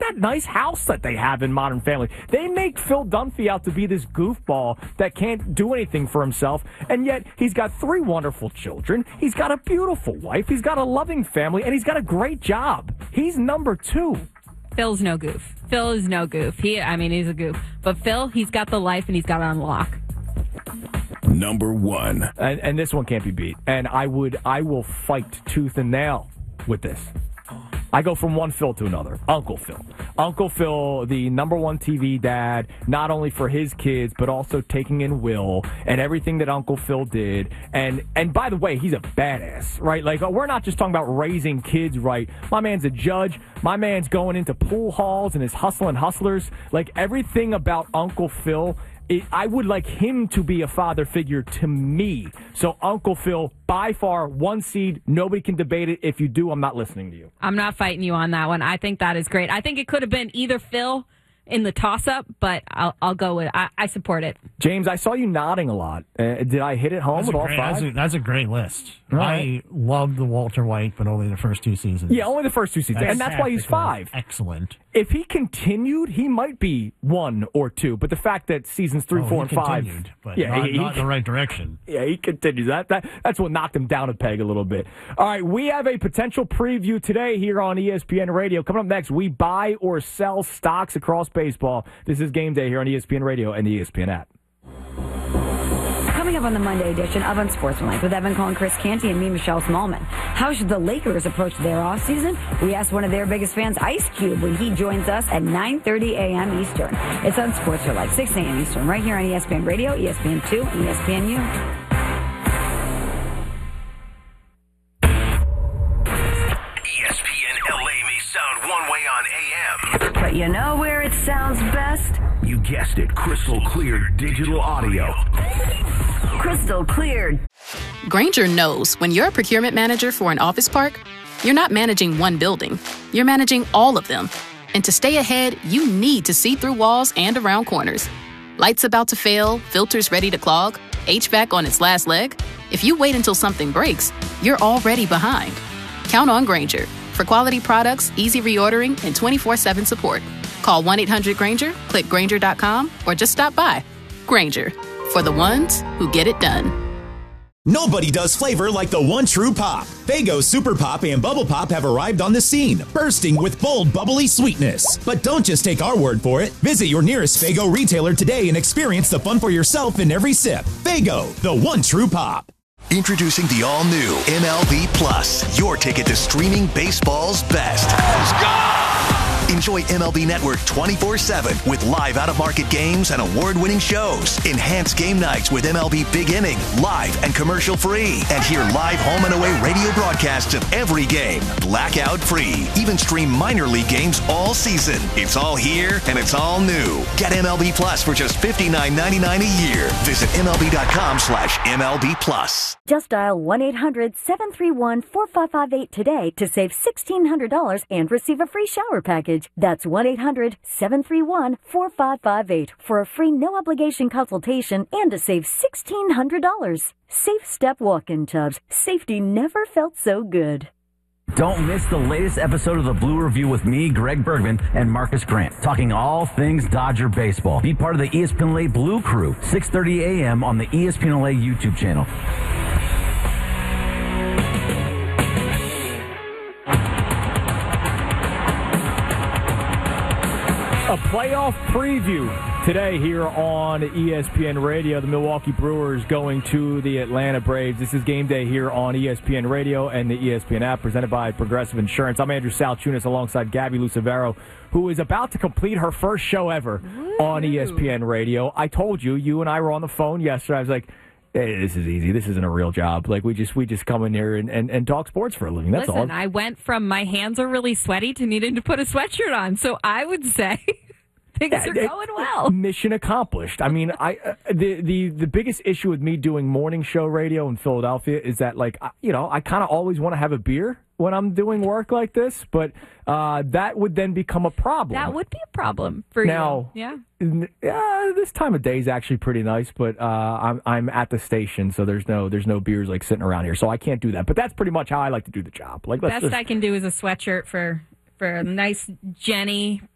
that nice house that they have in Modern Family. They make Phil Dunphy out to be this goofball that can't do anything for himself, and yet he's got 3 wonderful children. He's got a beautiful wife. He's got a loving family, and he's got a great job. He's number 2. Phil's no goof. Phil is no goof. He's a goof. But Phil, he's got the life, and he's got it on lock. Number 1. And this one can't be beat. And I will fight tooth and nail with this. I go from one Phil to another. Uncle Phil. Uncle Phil, the number 1 TV dad, not only for his kids, but also taking in Will and everything that Uncle Phil did. And by the way, he's a badass, right? Like, we're not just talking about raising kids right. My man's a judge. My man's going into pool halls and is hustling hustlers. Like, everything about Uncle Phil, I would like him to be a father figure to me. So Uncle Phil, by far, 1 seed. Nobody can debate it. If you do, I'm not listening to you. I'm not fighting you on that one. I think that is great. I think it could have been either Phil in the toss-up, but I'll go with it. I support it. James, I saw you nodding a lot. Did I hit it home with all 5? That's a great list. Right. I love the Walter White, but only the first 2 seasons. Yeah, only the first 2 seasons. And that's why he's 5. Excellent. If he continued, he might be 1 or 2. But the fact that seasons 3, 4, and 5... But not in the right direction. Yeah, he continues. That's what knocked him down a peg a little bit. All right, we have a potential preview today here on ESPN Radio. Coming up next, we buy or sell stocks across baseball. This is Game Day here on ESPN Radio and the ESPN app. Coming up on the Monday edition of Unsportsmanlike with Evan Cohen, Chris Canty, and me, Michelle Smallman. How should the Lakers approach their offseason? We asked one of their biggest fans, Ice Cube, when he joins us at 9:30 a.m. Eastern. It's Unsportsmanlike, 6 a.m. Eastern, right here on ESPN Radio, ESPN2, and ESPNU. ESPN LA may sound one way on AM. But you know where it sounds best? You guessed it, crystal clear digital audio. Crystal clear. Grainger knows when you're a procurement manager for an office park, you're not managing one building. You're managing all of them. And to stay ahead, you need to see through walls and around corners. Lights about to fail, filters ready to clog, HVAC on its last leg. If you wait until something breaks, you're already behind. Count on Grainger for quality products, easy reordering, and 24/7 support. Call 1-800-GRAINGER, click Grainger.com, or just stop by. Grainger, for the ones who get it done. Nobody does flavor like the one true pop. Faygo Super Pop and Bubble Pop have arrived on the scene, bursting with bold, bubbly sweetness. But don't just take our word for it. Visit your nearest Faygo retailer today and experience the fun for yourself in every sip. Faygo, the one true pop. Introducing the all-new MLB Plus, your ticket to streaming baseball's best. Let's go! Enjoy MLB Network 24/7 with live out-of-market games and award-winning shows. Enhance game nights with MLB Big Inning, live and commercial-free. And hear live home and away radio broadcasts of every game, blackout-free. Even stream minor league games all season. It's all here and it's all new. Get MLB Plus for just $59.99 a year. Visit MLB.com/MLB Plus. Just dial 1-800-731-4558 today to save $1,600 and receive a free shower package. That's 1-800-731-4558 for a free no-obligation consultation and to save $1,600. Safe Step Walk-In Tubs. Safety never felt so good. Don't miss the latest episode of the Blue Review with me, Greg Bergman, and Marcus Grant, talking all things Dodger baseball. Be part of the ESPN LA Blue Crew, 6:30 a.m. on the ESPN LA YouTube channel. A playoff preview today here on ESPN Radio. The Milwaukee Brewers going to the Atlanta Braves. This is Game Day here on ESPN Radio and the ESPN app, presented by Progressive Insurance. I'm Andrew Salchunas alongside Gabby Lucevero, who is about to complete her first show ever on ESPN Radio. I told you, you and I were on the phone yesterday. I was like, hey, this is easy. This isn't a real job. Like, we just come in here and talk sports for a living. That's all. Listen, I went from my hands are really sweaty to needing to put a sweatshirt on. So I would say things are going well. Mission accomplished. I mean, the biggest issue with me doing morning show radio in Philadelphia is that, like, I kind of always want to have a beer when I'm doing work like this, but that would then become a problem. That would be a problem for now, you. Yeah, this time of day is actually pretty nice, but I'm at the station, so there's no beers like sitting around here, so I can't do that. But that's pretty much how I like to do the job. Like, Best I can do is a sweatshirt for a nice Jenny